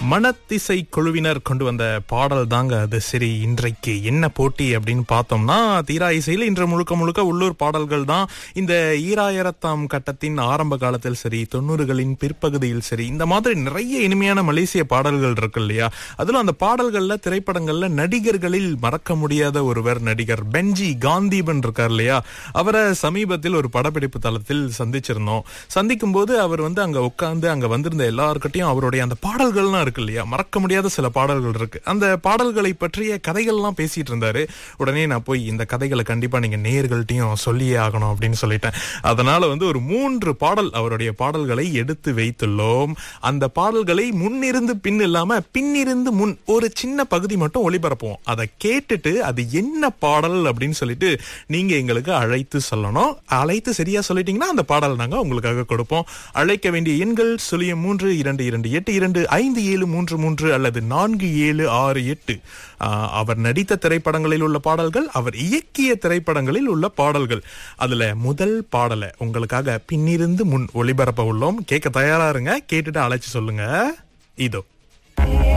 மனத்திசை குழுவினர் கொண்டு வந்த பாடல் தாங்க அது. சரி, இன்றைக்கு என்ன போட்டி அப்படின்னு பார்த்தோம்னா, தீரா இசையில் இன்று முழுக்க முழுக்க உள்ளூர் பாடல்கள் தான். இந்த 2000ஆம் கட்டத்தின் ஆரம்ப காலத்தில் சரி, 90களின் பிற்பகுதியில் சரி, இந்த மாதிரி நிறைய இனிமையான மலேசிய பாடல்கள் இருக்கு இல்லையா. அதிலும் அந்த பாடல்கள்ல, திரைப்படங்கள்ல நடிகர்களில் மறக்க முடியாத ஒருவர் நடிகர் பென்ஜி காந்தீபன் இருக்கார் இல்லையா. அவரை சமீபத்தில் ஒரு படப்பிடிப்பு தளத்தில் சந்திச்சிருந்தோம். சந்திக்கும் போது அவர் அங்க உட்கார்ந்து அங்க வந்திருந்த எல்லார்கிட்டையும் அவருடைய அந்த பாடல்கள்லாம் இருக்கு இல்லையா, மறக்க முடியாத சில பாடல்கள் இருக்கு, அந்த பாடல்களை பற்றிய கதைகள்லாம் பேசிட்டு இருந்தாரு. உடனே நான் போய் இந்த கதைகளை கண்டிப்பா நீங்க நேயர்கள்ட்டையும் சொல்லியே ஆகணும் அப்படின்னு சொல்லிட்டேன். அதனால ஒரு 3 பாடல் அவருடைய பாடல்களை எடுத்து வைத்துள்ளோம். அந்த பாடல்களை முன்னிருந்து பின் இல்லாம பின்னிருந்து முன் ஒரு சின்ன பகுதி மட்டும் ஒளிபரப்போம். அதை கேட்டுட்டு அது என்ன பாடல் அப்படின்னு சொல்லிட்டு நீங்க எங்களுக்கு அழைத்து சொல்லணும். அழைத்து சரியா சொல்லிட்டீங்கன்னா அந்த பாடல் நாங்க உங்களுக்காக கொடுப்போம். அழைக்க வேண்டிய எண்கள் 0322257333 அல்லது 4768. அவர் நடித்த திரைப்படங்களில் உள்ள பாடல்கள், அவர் இயக்கிய திரைப்படங்களில் உள்ள பாடல்கள். அதுல முதல் பாடலை உங்களுக்காக பின்னிருந்து முன் ஒளிபரப்ப உள்ளோம். கேட்க தயாரா இருங்க. கேட்டுட்டு அழைச்சு சொல்லுங்க. இதோ